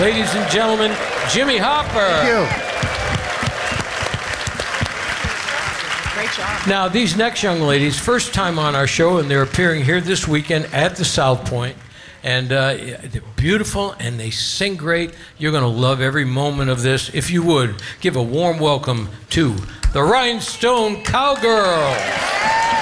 Ladies and gentlemen, Jimmy Hopper. Thank you. Great job. Now, these next young ladies, first time on our show, and they're appearing here this weekend at the South Point. And they're beautiful, and they sing great. You're going to love every moment of this. If you would, give a warm welcome to the Rhinestone Cowgirl.